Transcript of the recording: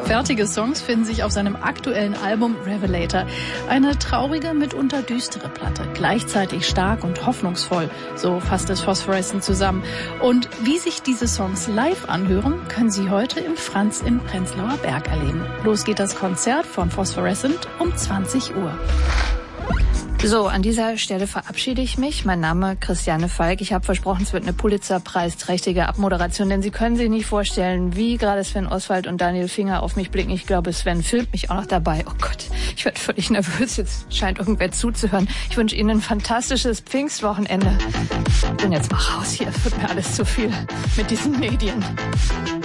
Fertige Songs finden sich auf seinem aktuellen Album Revelator. Eine traurige, mitunter düstere Platte. Gleichzeitig stark und hoffnungsvoll. So fasst es Phosphorescent zusammen. Und wie sich diese Songs live anhören, können Sie heute im Franz im Prenzlauer Berg erleben. Los geht das Konzert von Phosphorescent um 20 Uhr. So, an dieser Stelle verabschiede ich mich. Mein Name Christiane Falk. Ich habe versprochen, es wird eine Pulitzer-Preisträchtige Abmoderation, denn Sie können sich nicht vorstellen, wie gerade Sven Oswald und Daniel Finger auf mich blicken. Ich glaube, Sven filmt mich auch noch dabei. Oh Gott, ich werde völlig nervös. Jetzt scheint irgendwer zuzuhören. Ich wünsche Ihnen ein fantastisches Pfingstwochenende. Ich bin jetzt mal raus hier. Es wird mir alles zu viel mit diesen Medien.